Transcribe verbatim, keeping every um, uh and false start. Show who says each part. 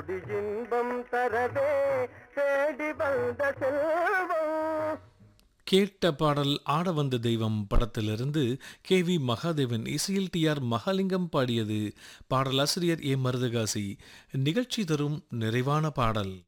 Speaker 1: கோடி இன்பம் தரவே தேடி வந்த செல்வம்.
Speaker 2: கேட்ட பாடல் ஆட வந்த தெய்வம் படத்திலிருந்து கே வி மகாதேவன் இசையில் டி ஆர் மகாலிங்கம் பாடியது. பாடலாசிரியர் ஏ மருதகாசி. நிகழ்ச்சி தரும் நிறைவான பாடல்.